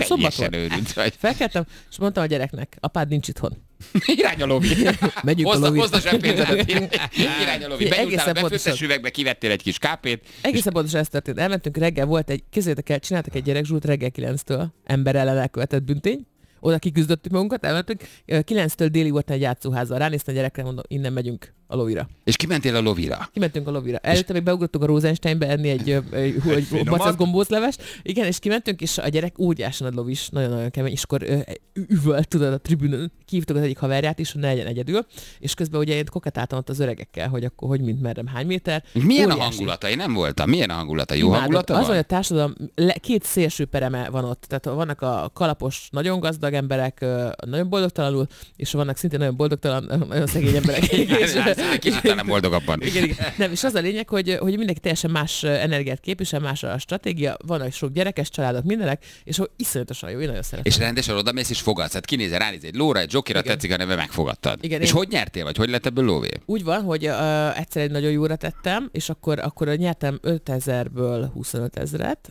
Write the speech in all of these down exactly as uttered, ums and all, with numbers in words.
szombat volt. Felkeltem, és mondtam a gyereknek, apád nincs itthon. Irány a lovi. Megyünk a lovit. Hozd a zsebpénzedet, irány a lovi. Benyújtál a befőttes üvegbe, kivettél egy kis kápét. Egészen pontosan ez történt. Elmentünk reggel, volt egy, képzeljétek el, csináltak egy gyerekzsút reggel kilenctől, ember ellen elkövetett büntény. Oda kiküzdöttük magunkat, elmentünk. kilenctől délig volt egy játszóházzal. Ránéztem a gyerekre, mondom, innen megyünk a lovira. És kimentél a lovira? Kimentünk a lovira. Előtte még beugrottunk a Rosensteinbe enni egy, egy, egy, egy bacász gombóclevest. Igen, és kimentünk, és a gyerek úgy ásson a lovis, nagyon-nagyon kemény, és akkor ö, üvölt, tudod, a tribünön. Kihívtuk az egyik haverját is, hogy ne legyen egyedül. És közben ugye én koketáltam ott az öregekkel, hogy akkor hogy mint merrem, hány méter. Milyen óriási. A hangulata? Én nem voltam. Milyen a hangulata? Jó Imádom. hangulata az, van? hogy a társadalom két szélső pereme van ott. Tehát vannak a kalapos, nagyon gazdag emberek, nagyon boldogtalanul, és vannak szintén nagyon boldogtalan, nagyon szegény emberek. Kicsit nem boldogabban. Igen, igen. Nem, és az a lényeg, hogy, hogy mindenki teljesen más energiát képvisel, más a stratégia, vannak sok gyerekes családok, mindenek, és hogy iszonyatosan jó, én nagyon szeretem. És rendesen odamész és fogadsz, hát kinézel, ránéz egy lóra, egy zsokira, tetszik a neve, megfogadtad. Igen, és én... hogy nyertél, vagy hogy lett ebből lóvé? Úgy van, hogy uh, egyszer egy nagyon jóra tettem, és akkor, akkor nyertem ötezerből huszonöt ezret.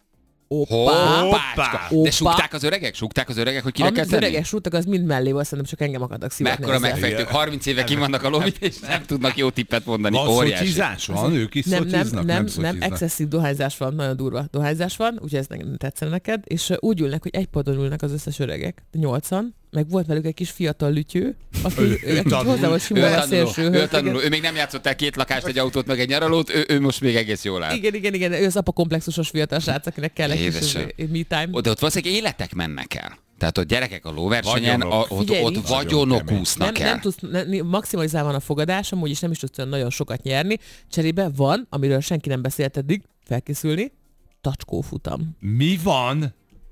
Oppá! Oppá! De súgták az öregek? Súgták az öregek, hogy kire kell tenni? Az öregek súgtak, az mind mellé volt, szerintem csak engem akartak szivatni. Mekkora megfejtők, harminc éve kim vannak a lovit, és nem tudnak jó tippet mondani. Van szocizás van, ők is nem, szociznak, nem, nem, nem, nem, excesszív dohányzás van, nagyon durva dohányzás van, úgyhogy ez nem tetszene neked, és úgy ülnek, hogy egy padon ülnek az összes öregek, nyolcan, meg volt velük egy kis fiatal lütyő, aki, ő, ő, aki hozzá volt simul a szélső. Ő tanuló, ő még nem játszott el két lakást, egy autót, meg egy nyaralót, ő, ő most még egész jól áll. Igen, igen, igen, ő az apakomplexusos fiatal srác, akinek kell egy kis me time. De ott valószínűleg életek mennek el. Tehát ott gyerekek a lóversenyen, a, ott, Figyelj, ott vagyonok úsznak nem, el. Nem tudsz, nem, maximalizálva van a fogadás, amúgy is nem is tudsz nagyon sokat nyerni. Cserébe van, amiről senki nem beszélt eddig, felkészülni, tacskófutam. Mi van?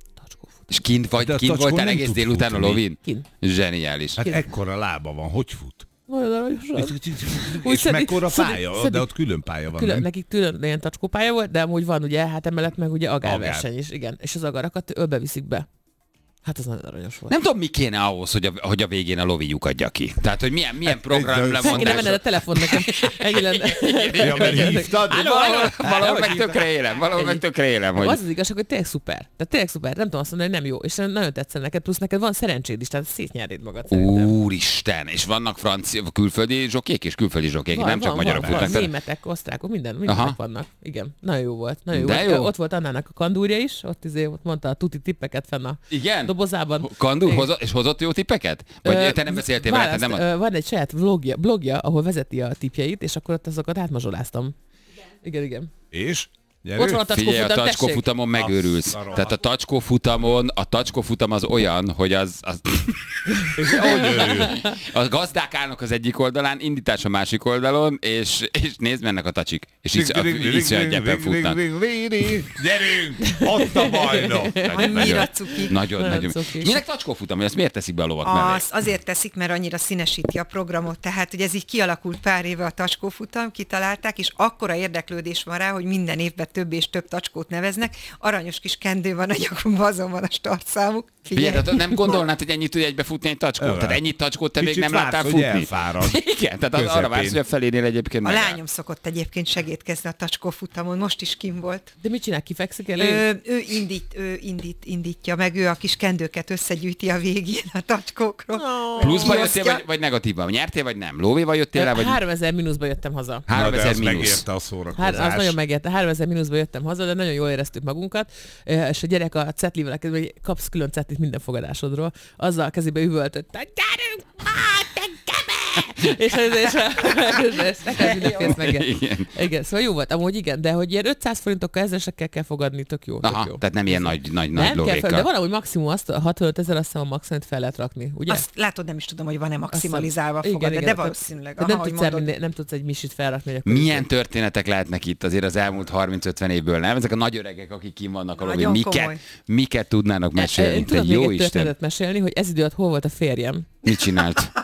És kint, vagy, kint voltál egész délután a lovin? Kint. Zseniális. Hát ekkora lába van, hogy fut? Nagyon aranyosan. És mekkora pálya? De ott külön pálya van, külön, nem? Nekik külön ilyen tacskópálya volt, de amúgy van ugye, hát emellett meg ugye agárverseny is, igen. És az agarakat ölbe viszik be. Hát az nagyon aranyos volt. Nem tudom, mi kéne ahhoz, hogy a, hogy a végén a lovi lyukadja ki. Tehát, hogy milyen, milyen program lemondás. Meg kéne menned a telefon nekem. Ennyi lenne. Ja, mert hívtad. Valahol meg tökre élem, valahol meg tökre élem. Az az igazság, hogy tényleg szuper. Tehát tényleg szuper. Nem tudom azt mondani, hogy nem jó. És nagyon tetszene neked, plusz neked van szerencséd is, tehát szétnyernéd magad szerintem. Úristen, és vannak francia, külföldi zsokék és külföldi zsokék, van, nem csak van, magyarok van, futnak. van, németek, osztrákok, minden, mindenek vannak. Igen, nagyon jó volt. Nagyon jó De volt. jó. Ott volt Annának a kandúrja is, ott, izé, ott mondta a tuti tippeket fenn a Igen? dobozában. Kandúr, hozott, és hozott jó tippeket? Vagy ö, te nem beszéltél vele? Nem a... Van egy saját vlogja, blogja, ahol vezeti a tippjeit, és akkor ott azokat átmazsoláztam. Igen, igen. És? Gyerő? Ott van a Figyelj, a tacskófutam, tacskófutamon megőrülsz. Tehát a tacskófutamon, a tacskófutam az olyan, hogy az... az... a gazdák állnak az egyik oldalán, indítás a másik oldalon, és, és nézd, mennek a tacsik. És iszonyatban futnak. Gyerünk! Ott a bajnok! Annyira cuki. Nagyon, nagyon. Minek tacskófutam? Ezt miért teszik be a lovak mellé? Az, azért teszik, mert annyira színesíti a programot. Tehát, hogy ez így kialakult pár éve a tacskófutam, kitalálták, és akkora érdeklődés van rá, hogy minden évben több és több tacskót neveznek. Aranyos kis kendő van a nyakomban, azon van a startszámuk. Figyelj, nem gondolnád, hogy ennyit tudja egybe futni egy tacskót? Tehát ennyit tacskót te még nem láttál vársz, futni? Elfárad. Igen, tehát arra vársz, hogy a felénél egyébként A megáll. lányom szokott egyébként segítkezni a tacskófutamon, most is kim volt. De mit csinál, kifekszik el? Ő, ő, indít, ő indít, indítja meg, ő a kis kendőket összegyűjti a végén a tacskókról. Oh. Pluszba jöttél, vagy, vagy negatívban? Nyertél, vagy nem? Lóvéval jöttél el, vagy... háromezer mínuszba jöttem haza. háromezer mínusz. Megérte a szórakozás. Hár, az nagyon megérte. háromezer mínuszba jöttem haza, de nagyon jól éreztük magunkat. És a gyerek a cetlivel, hogy kapsz külön cetlit minden fogadásodról. Azzal a kezébe üvöltött, gyerünk, hát, te kebe! és ez, és, és, és nekem mindig fész meg. Igen. igen, szóval jó volt. Amúgy igen, de hogy ilyen ötszáz forintokkal, ezeresekkel kell fogadni, tök jó. Tök Aha, jó. tehát nem ilyen nagy, nagy, nem nagy lóvékkal. Fel, de valahogy maximum azt, hatvanöt ezer azt hiszem a maximumot fel lehet rakni, ugye? Azt látod, nem is tudom, hogy van-e maximalizálva igen, fogad, igen, de igen, valószínűleg. De Aha, nem, tudsz mondod... minden, nem tudsz egy misit felrakni. Hogy milyen történetek lehetnek itt azért az elmúlt harminc-ötven évből, nem? Ezek a nagy öregek, akik kim vannak a lovin, miket, miket tudnának mesélni? Én tudok még egy történetet mesélni, hogy ez idő alatt hol volt a férjem. Mit csinált?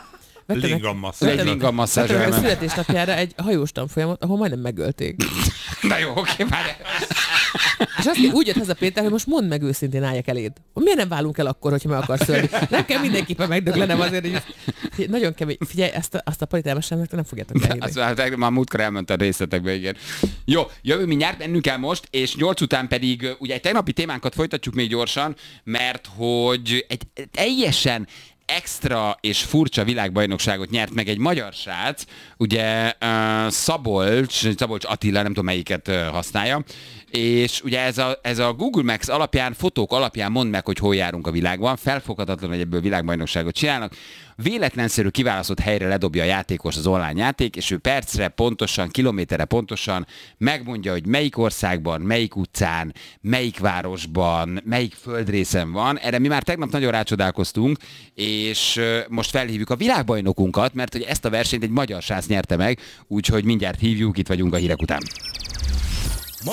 vettem Lingammasszázs. Egy lingammasszázs vettem a elment. születésnapjára egy hajós tanfolyamot, ahol majdnem megölték. Na jó, oké, már. És azt úgy jött haza Péter, hogy most mondd meg őszintén, álljak eléd. Miért nem válunk el akkor, hogyha meg akarsz ölni? Nem kell mindenképpen megdöglenem azért, hogy nagyon kemény. Figyelj, ezt a, azt a palitámasságnak nem fogjátok elhinni. Az már, már múltkor elment a részletekbe, igen. Jó, jövő mindjárt, mennünk el most, és nyolc után pedig ugye egy tegnapi témánkat folytatjuk még gyorsan, mert hogy egy teljesen extra és furcsa világbajnokságot nyert meg egy magyar srác, ugye uh, Szabolcs, Szabolcs Attila, nem tudom melyiket uh, használja, és ugye ez a, ez a Google Maps alapján, fotók alapján mondd meg, hogy hol járunk a világban, felfoghatatlan, hogy ebből világbajnokságot csinálnak, véletlenszerű kiválasztott helyre ledobja a játékos az online játék, és ő percre pontosan, kilométerre pontosan megmondja, hogy melyik országban, melyik utcán, melyik városban, melyik földrészen van. Erre mi már tegnap nagyon rácsodálkoztunk, és most felhívjuk a világbajnokunkat, mert hogy ezt a versenyt egy magyar srác nyerte meg, úgyhogy mindjárt hívjuk, itt vagyunk a hírek után.